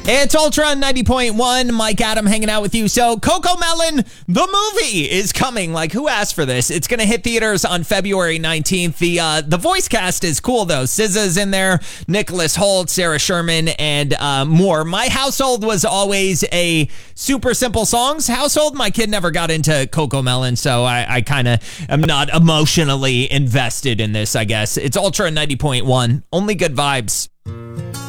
It's Ultra 90.1. Mike Adam hanging out with you. So, CoComelon, the movie, is coming. Like, who asked for this? It's going to hit theaters on February 19th. The voice cast is cool, though. SZA's in there, Nicholas Hoult, Sarah Sherman, and more. My household was always a super simple songs household. My kid never got into CoComelon, so I kind of am not emotionally invested in this, I guess. It's Ultra 90.1. Only good vibes.